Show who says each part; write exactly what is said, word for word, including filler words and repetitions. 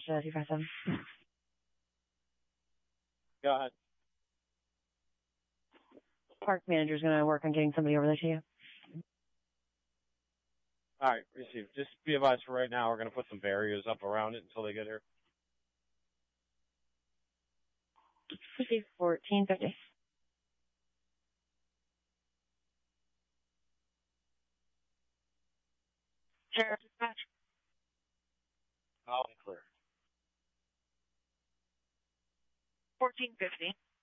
Speaker 1: uh, two five seven.
Speaker 2: Go ahead.
Speaker 1: Park manager's going to work on getting somebody over there to you.
Speaker 2: All right, receive. Just be advised for right now, we're going to put some barriers up around it until they get here.
Speaker 1: Receive fourteen fifty. Sheriff dispatch.
Speaker 2: All clear.
Speaker 1: fourteen fifty.